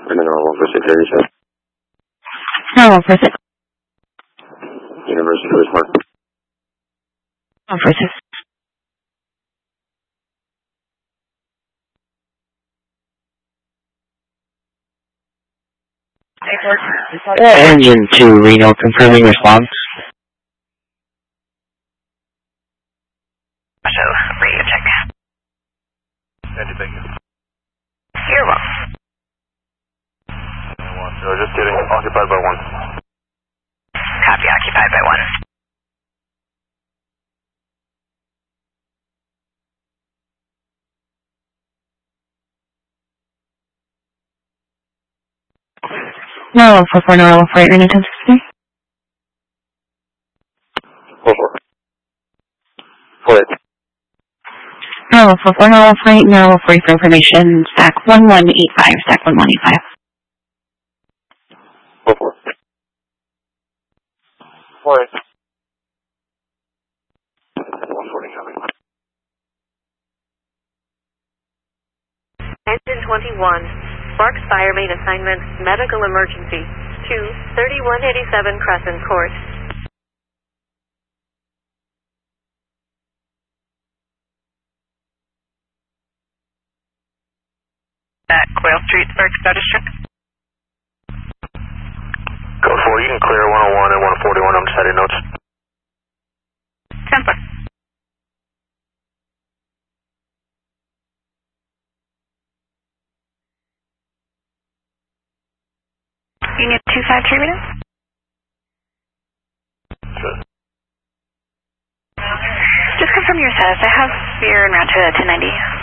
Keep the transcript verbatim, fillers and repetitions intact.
And then one for six thirty-seven. No, one for six. University Coast Park. One for six. Engine two, Reno, confirming response. So, radio check. Thank you, thank you. You're welcome. So just getting occupied by one. Copy, occupied by one. No, one for four, no, one for eight, Reno ten sixty. Four four. Four eight. No, one for four, no, one for eight, no, one for eight for information. Stack one one eight five, stack one one eight five. Four four. Four eight. One forty coming. Engine twenty-one, Sparks Fire Main Assignment, Medical Emergency, to thirty-one eighty-seven Crescent Court. At Quail Street, Sparks status check. Code four, you can clear one oh one and one forty-one. I'm just adding notes. ten four. Unit two five three, Reno? Sure. Just confirm your status. I have your en route to ten ninety.